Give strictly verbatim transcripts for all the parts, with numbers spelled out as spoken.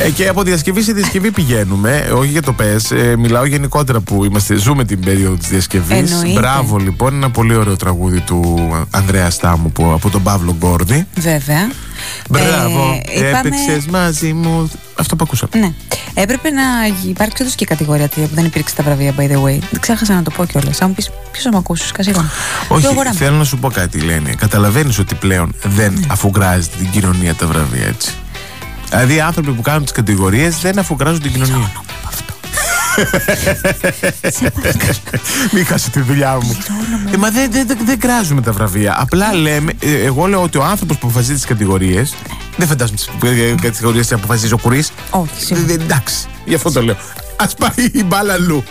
Ε, και από διασκευή σε διασκευή πηγαίνουμε. Όχι για το πες. Ε, μιλάω γενικότερα που είμαστε, ζούμε την περίοδο της διασκευής. Μπράβο λοιπόν. Ένα πολύ ωραίο τραγούδι του Ανδρέα Στάμου που, από τον Παύλο Γκόρδη. Βέβαια. Μπράβο. Ε, είπαμε... Έπαιξες μαζί μου. Αυτό που ακούσαμε. Ναι. Έπρεπε να υπάρξει όντως και κατηγορία που δεν υπήρξε τα βραβεία, by the way. Δεν ξέχασα να το πω κιόλας. Αν μου πεις, ποιος θα με ακούσει, Κασίγων. Όχι, θέλω να σου πω κάτι, Λένη. Καταλαβαίνεις ότι πλέον δεν ναι. αφουγκράζεται την κοινωνία τα βραβεία, έτσι. Δηλαδή οι άνθρωποι που κάνουν τις κατηγορίες δεν αφουγκράζουν την κοινωνία. Μην χάσω τη δουλειά μου. ε, Μα δεν δε, δε, δε κράζουμε τα βραβεία. Απλά λέμε, ε, εγώ λέω ότι ο άνθρωπος που αποφασίζει τις κατηγορίες, δεν φαντάζομαι τις κατηγορίες που αποφασίζει ο Κουρίς. Όχι, σίγουρα. Εντάξει, γι' αυτό το λέω. Ας πάει η μπάλα αλλού.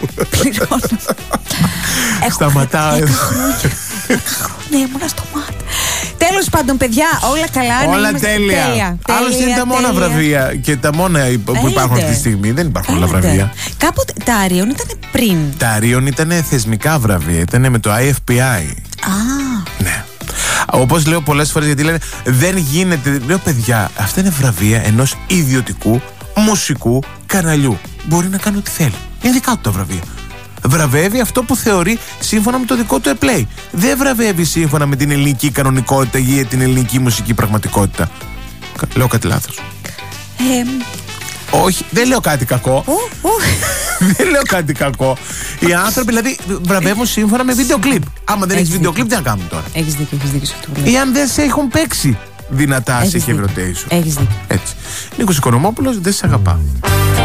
Σταματάω εδώ. Ναι, ήμουνα στο μάτ. Τέλος πάντων, παιδιά, όλα καλά. Όλα τέλεια. τέλεια. Άλλωστε είναι τα μόνα βραβεία και τα μόνα που υπάρχουν αυτή τη στιγμή. Δεν υπάρχουν άλλα βραβεία. Κάποτε τα Άριον ήταν πριν. Τα Άριον ήταν θεσμικά βραβεία. Ήταν με το άι εφ πι άι. Α. Ναι. Όπως λέω πολλές φορές, γιατί λένε δεν γίνεται. Λέω, παιδιά, αυτά είναι βραβεία ενός ιδιωτικού μουσικού καναλιού. Μπορεί να κάνει ό,τι θέλει. Είναι δικά του τα βραβεία. Βραβεύει αυτό που θεωρεί σύμφωνα με το δικό του play. Δεν βραβεύει σύμφωνα με την ελληνική κανονικότητα ή την ελληνική μουσική πραγματικότητα. Λέω κάτι λάθος? Ε, Όχι, δεν λέω κάτι κακό. Uh, uh. Δεν λέω κάτι κακό. Οι άνθρωποι δηλαδή βραβεύουν σύμφωνα με βίντεο κλιπ. Άμα δεν έχει βίντεο κλιπ, τι να κάνουμε τώρα? Έχεις δίκιο, έχεις δίκιο σε αυτό που λέω. Ή αν δεν σε έχουν παίξει δυνατά σε heavy rotation. Έχεις δίκιο. Έτσι. Νίκος Οικονομόπουλος, δεν σε αγαπά.